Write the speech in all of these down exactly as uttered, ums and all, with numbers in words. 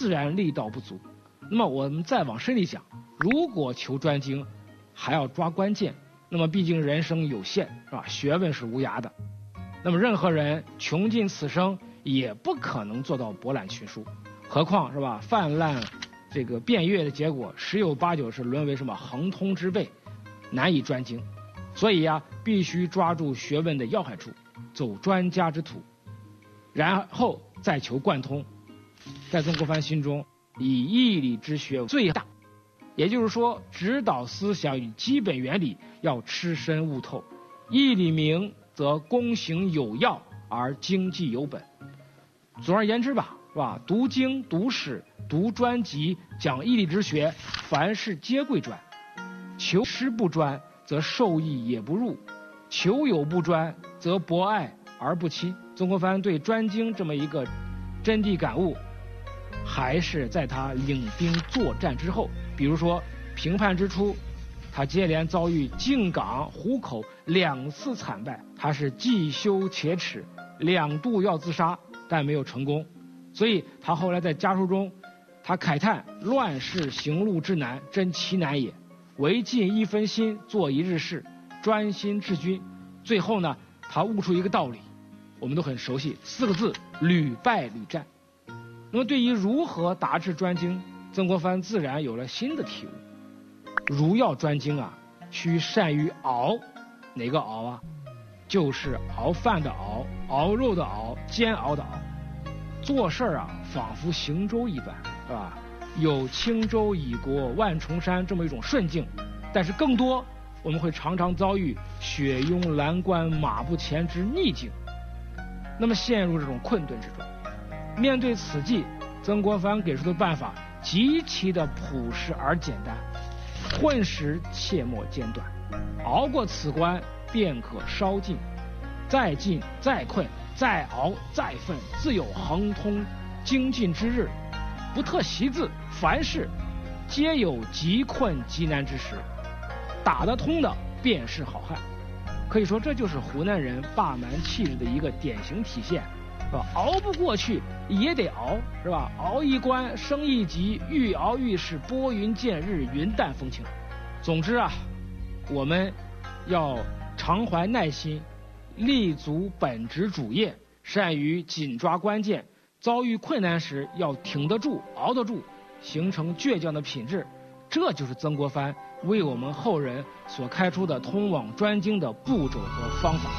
自然力道不足。那么我们再往深里讲，如果求专精，还要抓关键，那么毕竟人生有限，是吧？学问是无涯的。那么任何人穷尽此生，也不可能做到博览群书，何况是吧？泛滥这个遍阅的结果，十有八九是沦为什么横通之辈，难以专精。所以呀、啊，必须抓住学问的要害处，走专家之途，然后再求贯通。在曾国藩心中，以义理之学最大，也就是说，指导思想与基本原理要吃深悟透，义理明则躬行有要而经济有本。总而言之吧，是吧？读经、读史、读专辑，讲义理之学，凡事皆贵专。求师不专，则受益也不入；求有不专，则博爱而不亲。曾国藩对专精这么一个真谛感悟，还是在他领兵作战之后。比如说平叛之初，他接连遭遇靖港、湖口两次惨败，他是既羞且耻，两度要自杀，但没有成功。所以他后来在家书中，他慨叹乱世行路之难，真其难也。唯尽一分心，做一日事，专心治军。最后呢，他悟出一个道理，我们都很熟悉，四个字：屡败屡战。那么对于如何达至专精，曾国藩自然有了新的体悟。如要专精啊，需善于熬。哪个熬啊？就是熬饭的熬，熬肉的熬，煎熬的熬。做事儿啊，仿佛行舟一般，是吧？有轻舟已过万重山这么一种顺境，但是更多我们会常常遭遇雪拥蓝关马不前之逆境，那么陷入这种困顿之中。面对此际，曾国藩给出的办法极其的朴实而简单：混时切莫间断，熬过此关便可稍进，再进再困再熬再奋，自有横通精进之日。不特习字，凡事皆有极困极难之时，打得通的便是好汉。可以说这就是湖南人霸蛮气质的一个典型体现，是吧？熬不过去也得熬，是吧？熬一关升一级，愈熬愈是拨云见日，云淡风轻。总之啊，我们要常怀耐心，立足本职主业，善于紧抓关键，遭遇困难时要挺得住、熬得住，形成倔强的品质。这就是曾国藩为我们后人所开出的通往专精的步骤和方法。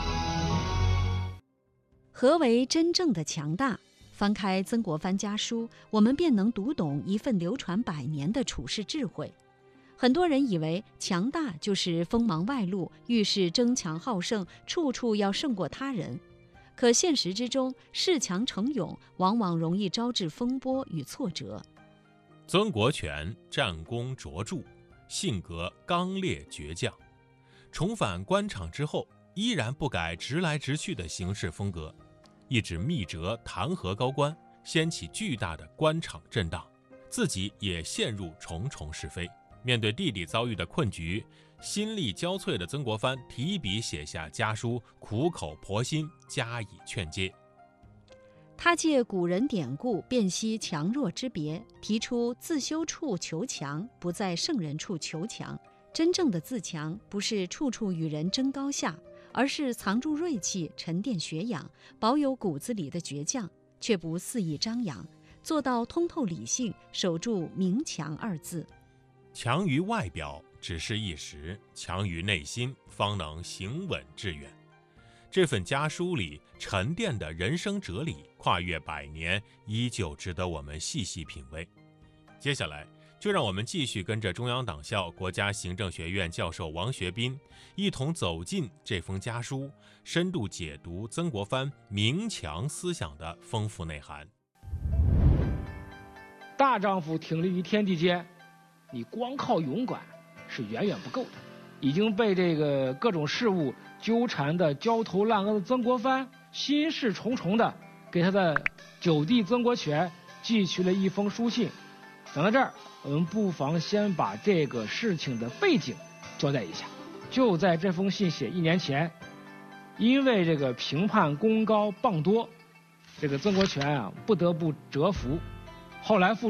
何为真正的强大？翻开曾国藩家书，我们便能读懂一份流传百年的处世智慧。很多人以为强大就是锋芒外露，遇事争强好胜，处处要胜过他人。可现实之中，恃强成勇往往容易招致风波与挫折。 曾国荃战功卓著，性格刚烈倔强，重返官场之后，依然不改直来直去的行事风格，一纸密折弹劾高官，掀起巨大的官场震荡，自己也陷入重重是非。面对弟弟遭遇的困局，心力交瘁的曾国藩提笔写下家书，苦口婆心加以劝诫。 他借古人典故辨析强弱之别，提出自修处求强，不在圣人处求强。真正的自强，不是处处与人争高下，而是藏住锐气，沉淀学养，保有骨子里的倔强，却不肆意张扬，做到通透理性，守住明强二字。 强于外表只是一时，强于内心方能行稳致远。这份家书里沉淀的人生哲理，跨越百年，依旧值得我们细细品味。接下来就让我们继续跟着中央党校国家行政学院教授王学斌一同走进这封家书，深度解读曾国藩明强思想的丰富内涵。 大丈夫挺立于天地间，你光靠勇敢是远远不够的。已经被这个各种事物纠缠的焦头烂额的曾国藩，心事重重的给他的九弟曾国荃寄去了一封书信。讲到这儿，我们不妨先把这个事情的背景交代一下。就在这封信写一年前，因为这个评判功高磅多，这个曾国荃啊不得不折服，后来付